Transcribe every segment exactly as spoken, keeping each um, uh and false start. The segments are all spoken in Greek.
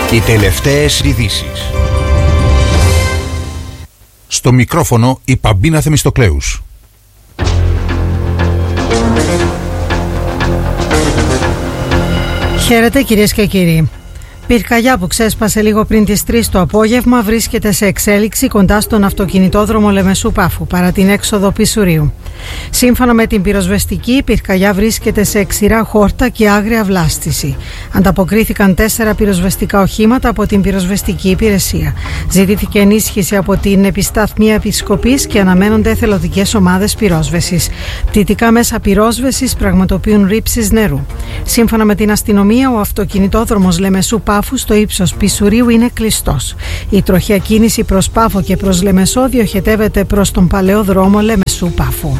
Οι τελευταίες ειδήσεις. Στο μικρόφωνο η Παμπίνα Θεμιστοκλέους. Χαίρετε κυρίες και κύριοι. Πυρκαγιά που ξέσπασε λίγο πριν τις τρεις το απόγευμα βρίσκεται σε εξέλιξη κοντά στον αυτοκινητόδρομο Λεμεσού Πάφου παρά την έξοδο Πισουρίου. Σύμφωνα με την πυροσβεστική, η πυρκαγιά βρίσκεται σε εξηρά χόρτα και άγρια βλάστηση. Ανταποκρίθηκαν τέσσερα πυροσβεστικά οχήματα από την πυροσβεστική υπηρεσία. Ζητήθηκε ενίσχυση από την επιστάθμια επισκοπής και αναμένονται εθελοντικές ομάδες πυρόσβεσης. Πτυτικά μέσα πυρόσβεσης πραγματοποιούν ρήψεις νερού. Σύμφωνα με την αστυνομία, ο αυτοκινητόδρομος Λεμεσού Πάφου στο ύψος Πισουρίου είναι κλειστός. Η τροχαία κίνηση προς Πάφο και προς Λεμεσό διοχετεύεται προς τον παλαιό δρόμο Λεμεσού Πάφου.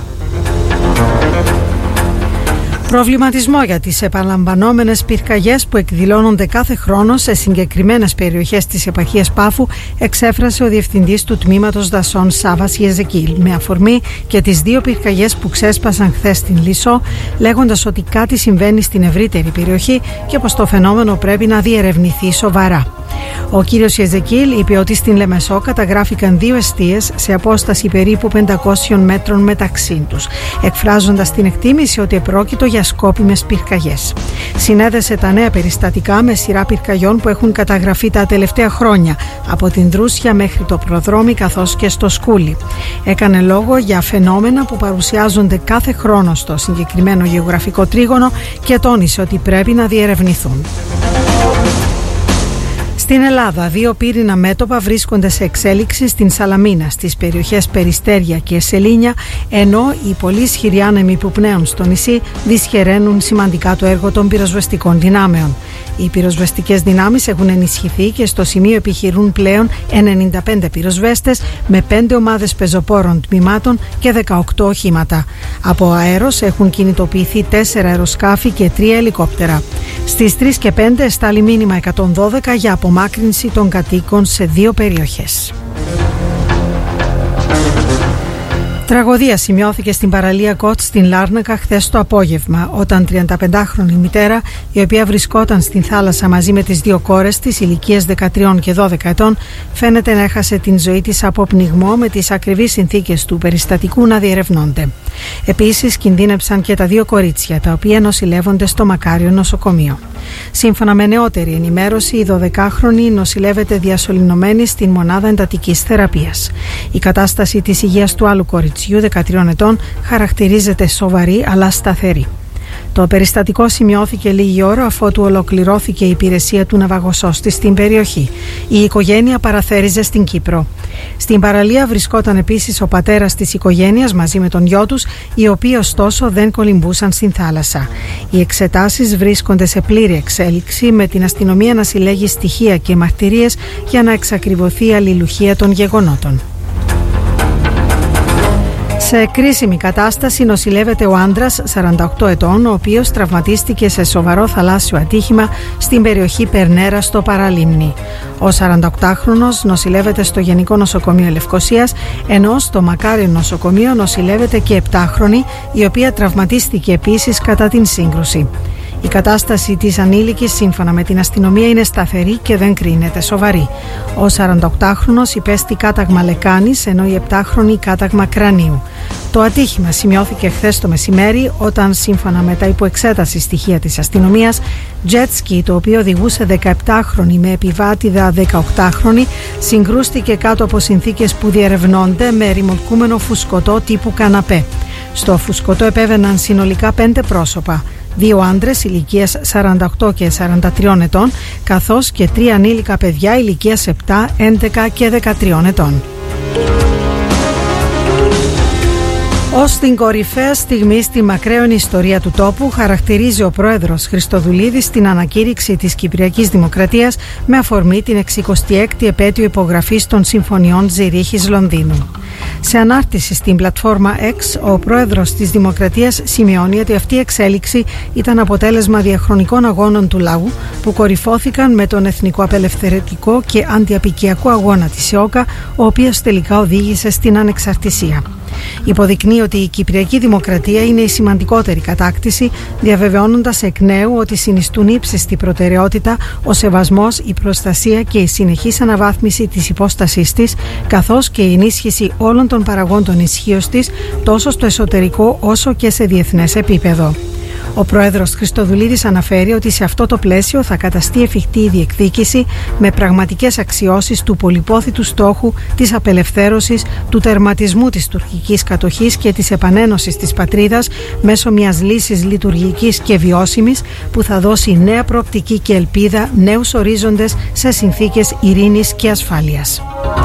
Προβληματισμό για τις επαναλαμβανόμενες πυρκαγιές που εκδηλώνονται κάθε χρόνο σε συγκεκριμένες περιοχές της επαρχίας Πάφου εξέφρασε ο διευθυντής του τμήματος δασών Σάββας Ιεζεκίλ με αφορμή και τις δύο πυρκαγιές που ξέσπασαν χθες στην Λισό, λέγοντας ότι κάτι συμβαίνει στην ευρύτερη περιοχή και πως το φαινόμενο πρέπει να διερευνηθεί σοβαρά. Ο κύριος Ιεζεκίλ είπε ότι στην Λεμεσό καταγράφηκαν δύο εστίες σε απόσταση περίπου πεντακόσιων μέτρων μεταξύ τους, εκφράζοντας την εκτίμηση ότι επρόκειτο για σκόπιμες πυρκαγιές. Συνέδεσε τα νέα περιστατικά με σειρά πυρκαγιών που έχουν καταγραφεί τα τελευταία χρόνια, από την Δρούσια μέχρι το Προδρόμι καθώς και στο Σκούλι. Έκανε λόγο για φαινόμενα που παρουσιάζονται κάθε χρόνο στο συγκεκριμένο γεωγραφικό τρίγωνο και τόνισε ότι πρέπει να διερευνηθούν. Στην Ελλάδα, δύο πύρινα μέτωπα βρίσκονται σε εξέλιξη στην Σαλαμίνα, στις περιοχές Περιστέρια και Σελήνια, ενώ οι πολύ ισχυροί άνεμοι που πνέουν στο νησί δυσχεραίνουν σημαντικά το έργο των πυροσβεστικών δυνάμεων. Οι πυροσβεστικές δυνάμεις έχουν ενισχυθεί και στο σημείο επιχειρούν πλέον ενενήντα πέντε πυροσβέστες με πέντε ομάδες πεζοπόρων τμήματων και δεκαοκτώ οχήματα. Από αέρος έχουν κινητοποιηθεί τέσσερα αεροσκάφη και τρία ελικόπτερα. Στις τρεις και πέντε εστάλει μήνυμα εκατόν δώδεκα για απομάκρυνση των κατοίκων σε δύο περιοχές. Τραγωδία σημειώθηκε στην παραλία Κότ στην Λάρνακα χθες το απόγευμα, όταν τριανταπεντάχρονη μητέρα, η οποία βρισκόταν στην θάλασσα μαζί με τις δύο κόρες της ηλικίας δεκατρία και δώδεκα ετών, φαίνεται να έχασε την ζωή της από πνιγμό, με τις ακριβείς συνθήκες του περιστατικού να διερευνώνται. Επίσης κινδύνεψαν και τα δύο κορίτσια, τα οποία νοσηλεύονται στο Μακάριο νοσοκομείο. Σύμφωνα με νεότερη ενημέρωση, η δωδεκάχρονη νοσηλεύεται διασωληνωμένη στην μονάδα εντατικής θεραπείας. Η κατάσταση της υγείας του άλλου κοριτσιού δεκατριών ετών χαρακτηρίζεται σοβαρή αλλά σταθερή. Το περιστατικό σημειώθηκε λίγη ώρα αφότου ολοκληρώθηκε η υπηρεσία του ναυαγοσώστη στην περιοχή. Η οικογένεια παραθέριζε στην Κύπρο. Στην παραλία βρισκόταν επίσης ο πατέρας της οικογένειας μαζί με τον γιο τους, οι οποίοι ωστόσο δεν κολυμπούσαν στην θάλασσα. Οι εξετάσεις βρίσκονται σε πλήρη εξέλιξη, με την αστυνομία να συλλέγει στοιχεία και μαρτυρίες για να εξακριβωθεί η αλληλουχία των γεγονότων. Σε κρίσιμη κατάσταση νοσηλεύεται ο άντρας σαράντα οκτώ ετών, ο οποίος τραυματίστηκε σε σοβαρό θαλάσσιο ατύχημα στην περιοχή Περνέρα στο Παραλίμνη. Ο σαρανταοκτάχρονος νοσηλεύεται στο Γενικό Νοσοκομείο Λευκωσίας, ενώ στο Μακάριο νοσοκομείο νοσηλεύεται και επτάχρονη, η οποία τραυματίστηκε επίσης κατά την σύγκρουση. Η κατάσταση της ανήλικης, σύμφωνα με την αστυνομία, είναι σταθερή και δεν κρίνεται σοβαρή. Ο σαρανταοκτάχρονος υπέστη κάταγμα λεκάνης, ενώ η επτάχρονη κάταγμα κρανίου. Το ατύχημα σημειώθηκε χθες το μεσημέρι, όταν, σύμφωνα με τα υποεξέταση στοιχεία της αστυνομίας, jet ski, το οποίο οδηγούσε δεκαεπτάχρονη με επιβάτηδα δεκαοκτάχρονη, συγκρούστηκε κάτω από συνθήκες που διερευνώνται με ρημοκούμενο φουσκωτό τύπου καναπέ. Στο φουσκωτό επέβαιναν συνολικά πέντε πρόσωπα. Δύο άντρες ηλικίας σαράντα οκτώ και σαράντα τρία ετών, καθώς και τρία ανήλικα παιδιά ηλικίας επτά, έντεκα και δεκατρία ετών. Ως την κορυφαία στιγμή στη μακραίωνη ιστορία του τόπου, χαρακτηρίζει ο πρόεδρος Χριστοδουλίδης την ανακήρυξη της Κυπριακής Δημοκρατίας με αφορμή την εξηκοστή έκτη επέτειο υπογραφής των Συμφωνιών Ζηρίχης Λονδίνου. Σε ανάρτηση στην πλατφόρμα X, ο πρόεδρος της Δημοκρατίας σημειώνει ότι αυτή η εξέλιξη ήταν αποτέλεσμα διαχρονικών αγώνων του λαού που κορυφώθηκαν με τον εθνικό απελευθερωτικό και αντιαπικιακό αγώνα της ΕΟΚΑ, ο οποίος τελικά οδήγησε στην ανεξαρτησία. Υποδεικνύει ότι η Κυπριακή Δημοκρατία είναι η σημαντικότερη κατάκτηση, διαβεβαιώνοντας εκ νέου ότι συνιστούν ύψιστη προτεραιότητα ο σεβασμός, η προστασία και η συνεχής αναβάθμιση της υπόστασής της, καθώς και η ενίσχυση όλων των παραγόντων ισχύως της, τόσο στο εσωτερικό όσο και σε διεθνές επίπεδο. Ο Πρόεδρος Χριστοδουλίδης αναφέρει ότι σε αυτό το πλαίσιο θα καταστεί εφικτή η διεκδίκηση με πραγματικές αξιώσεις του πολυπόθητου στόχου της απελευθέρωσης, του τερματισμού της τουρκικής κατοχής και της επανένωσης της πατρίδας μέσω μιας λύσης λειτουργικής και βιώσιμης που θα δώσει νέα προοπτική και ελπίδα, νέους ορίζοντες σε συνθήκες ειρήνης και ασφάλειας.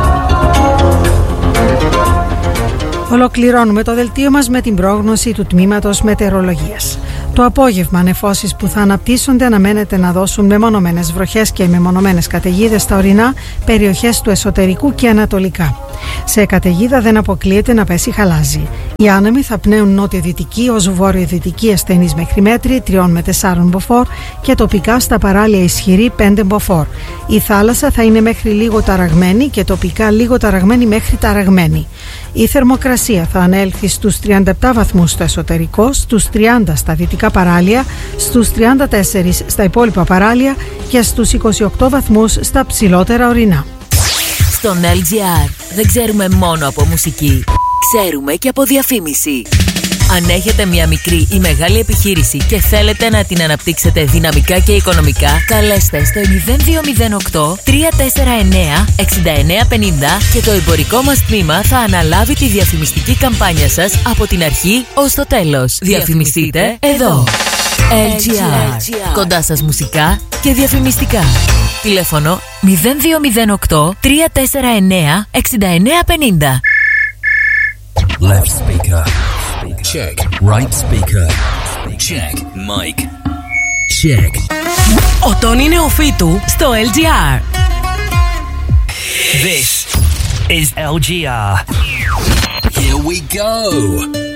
Ολοκληρώνουμε το δελτίο μας με την πρόγνωση του τμήματος μετεωρολογίας. Το απόγευμα νεφώσεις που θα αναπτύσσονται αναμένεται να δώσουν μεμονωμένες βροχές και μεμονωμένες καταιγίδες στα ορεινά περιοχές του εσωτερικού και ανατολικά. Σε καταιγίδα δεν αποκλείεται να πέσει χαλάζι. Οι άνεμοι θα πνέουν νότιο-δυτική ως βόρειο-δυτική ασθενής μέχρι μέτρη τρία με τέσσερα μποφόρ και τοπικά στα παράλια ισχυρή πέντε μποφόρ. Η θάλασσα θα είναι μέχρι λίγο ταραγμένη και τοπικά λίγο ταραγμένη μέχρι ταραγμένη. Η θερμοκρασία θα ανέλθει στους τριάντα επτά βαθμούς στο εσωτερικό, στους τριάντα στα δυτικά παράλια, στους τριάντα τέσσερα στα υπόλοιπα παράλια και στους είκοσι οκτώ βαθμούς στα ψηλότερα ορεινά. Στον ελ τζι αρ δεν ξέρουμε μόνο από μουσική, ξέρουμε και από διαφήμιση. Αν έχετε μια μικρή ή μεγάλη επιχείρηση και θέλετε να την αναπτύξετε δυναμικά και οικονομικά, καλέστε στο εννιά δύο μηδέν οκτώ τρία τέσσερα εννέα έξι εννέα πέντε μηδέν και το εμπορικό μας τμήμα θα αναλάβει τη διαφημιστική καμπάνια σας από την αρχή ως το τέλος. Διαφημιστείτε εδώ. ελ τζι αρ. Κοντά σας μουσικά και διαφημιστικά. Τηλέφωνο μηδέν δύο μηδέν οκτώ τρία τέσσερα εννέα έξι εννέα πέντε μηδέν. Left speaker. Check. Right speaker. Check. Mic. Check. Ο Τόνι Νεοφύτου στο ελ τζι αρ. This is ελ τζι αρ. Here we go.